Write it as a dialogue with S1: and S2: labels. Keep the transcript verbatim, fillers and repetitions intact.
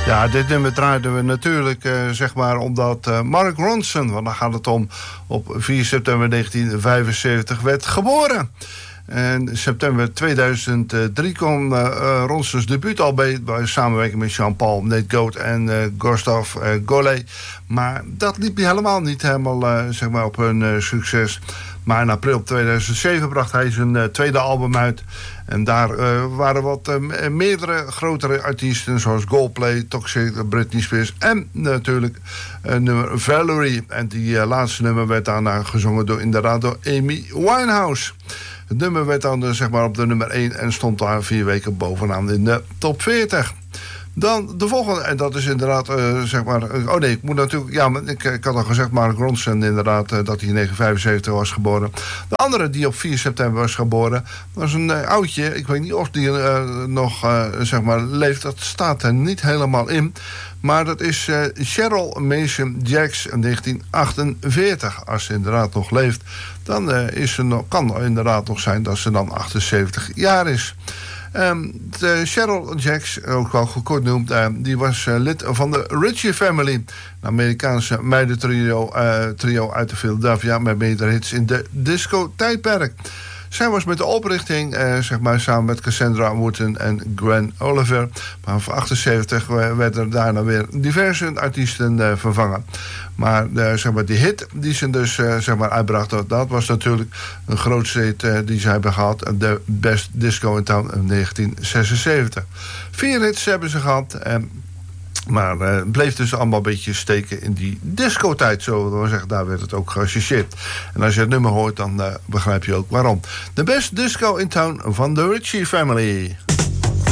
S1: Ja, dit nummer draaiden we natuurlijk, uh, zeg maar, omdat uh, Mark Ronson, want daar gaat het om, op vier september negentien vijfenzeventig werd geboren. En in september tweeduizend drie kwam uh, Ronsons debuut al bij, bij samenwerking met Jean-Paul, Nate Goat en uh, Gustav uh, Golay. Maar dat liep niet helemaal niet helemaal uh, zeg maar op hun uh, succes. Maar in april tweeduizend zeven bracht hij zijn uh, tweede album uit. En daar uh, waren wat uh, meerdere grotere artiesten, zoals Coldplay, Toxic, Britney Spears en natuurlijk uh, nummer Valerie. En die uh, laatste nummer werd daarna gezongen door, inderdaad door Amy Winehouse. Het nummer werd dan uh, zeg maar op de nummer één en stond daar vier weken bovenaan in de top veertig. Dan de volgende, en dat is inderdaad, uh, zeg maar... Uh, oh nee, ik moet natuurlijk... Ja, ik, ik had al gezegd, Mark Ronson inderdaad, uh, dat hij in negentien vijfenzeventig was geboren. De andere die op vier september was geboren, was een uh, oudje. Ik weet niet of die uh, nog, uh, zeg maar, leeft. Dat staat er niet helemaal in. Maar dat is uh, Cheryl Mason Jacks in negentien achtenveertig. Als ze inderdaad nog leeft, dan uh, is ze nog, kan het inderdaad nog zijn dat ze dan achtenzeventig jaar is. Um, de Cheryl Jacks, ook wel gekort genoemd, uh, die was uh, lid van de Ritchie Family. Een Amerikaanse meidentrio uh, trio uit de Philadelphia met meerdere hits in de disco-tijdperk. Zij was met de oprichting, uh, zeg maar, samen met Cassandra Wooten en Gwen Oliver. Maar van achtenzeventig werden er daarna weer diverse artiesten uh, vervangen. Maar, uh, zeg maar die hit die ze dus uh, zeg maar uitbracht, dat, dat was natuurlijk een grootste hit uh, die ze hebben gehad. De Best Disco in Town in negentien zesenzeventig. Vier hits hebben ze gehad. Uh, Maar het uh, bleef dus allemaal een beetje steken in die discotijd. Zo we zeggen, daar werd het ook geassocieerd. En als je het nummer hoort, dan uh, begrijp je ook waarom. The Best Disco in Town van de Ritchie Family.